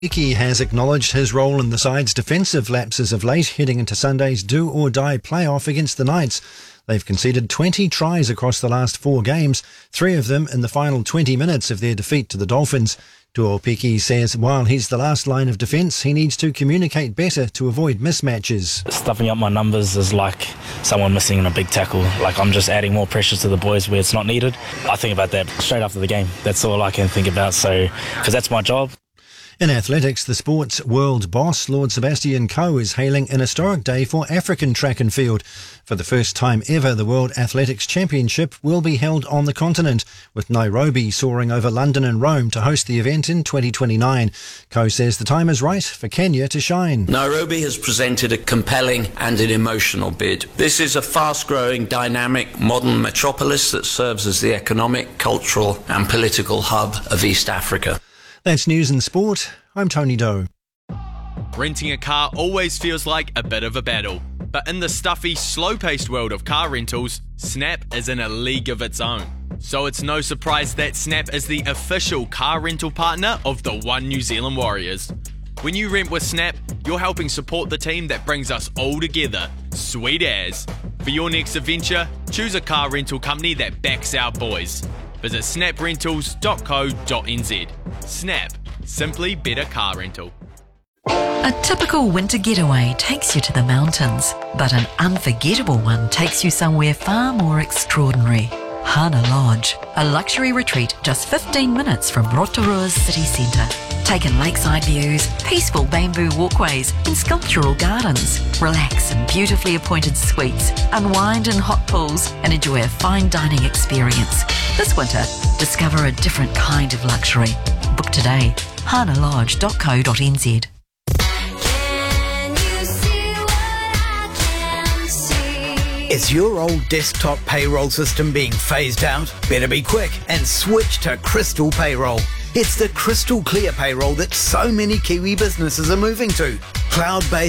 Hickey has acknowledged his role in the side's defensive lapses of late, heading into Sunday's do-or-die playoff against the Knights. They've conceded 20 tries across the last 4 games, 3 of them in the final 20 minutes of their defeat to the Dolphins. Tuopiki says while he's the last line of defence, he needs to communicate better to avoid mismatches. Stuffing up my numbers is like someone missing in a big tackle. Like I'm just adding more pressure to the boys where it's not needed. I think about that straight after the game. That's all I can think about, because that's my job. In athletics, the sports world boss, Lord Sebastian Coe, is hailing an historic day for African track and field. For the first time ever, the World Athletics Championship will be held on the continent, with Nairobi soaring over London and Rome to host the event in 2029. Coe says the time is right for Kenya to shine. Nairobi has presented a compelling and an emotional bid. This is a fast-growing, dynamic, modern metropolis that serves as the economic, cultural and political hub of East Africa. That's news and sport. I'm Tony Doe. Renting a car always feels like a bit of a battle. But in the stuffy, slow-paced world of car rentals, Snap is in a league of its own. So it's no surprise that Snap is the official car rental partner of the One New Zealand Warriors. When you rent with Snap, you're helping support the team that brings us all together. Sweet as. For your next adventure, choose a car rental company that backs our boys. Visit snaprentals.co.nz. Snap. Simply better car rental. A typical winter getaway takes you to the mountains, but an unforgettable one takes you somewhere far more extraordinary. Hana Lodge, a luxury retreat just 15 minutes from Rotorua's city centre. Take in lakeside views, peaceful bamboo walkways and sculptural gardens. Relax in beautifully appointed suites, unwind in hot pools and enjoy a fine dining experience. This winter, discover a different kind of luxury. Book today, hanalodge.co.nz. Is your old desktop payroll system being phased out? Better be quick and switch to Crystal Payroll. It's the crystal clear payroll that so many Kiwi businesses are moving to. Cloud-based